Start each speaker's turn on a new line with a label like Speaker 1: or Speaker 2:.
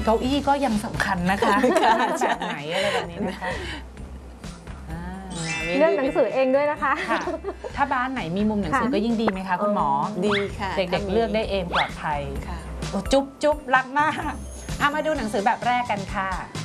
Speaker 1: เก้าอี้ก็ยังสำคัญนะคะแบบไหนอะไรแบบนี้นะคะ
Speaker 2: เลือกหนังสือเองด้วยนะคะ
Speaker 1: ถ้าบ้านไหนมีมุมหนังสือก็ยิ่งดีไหมคะคุณหมอ
Speaker 3: ดีค่ะ
Speaker 1: เด็กๆเลือกได้เองปลอดภัย
Speaker 3: ค่ะ
Speaker 1: จุ๊บรักมากมาดูหนังสือแบบแรกกันค่ะ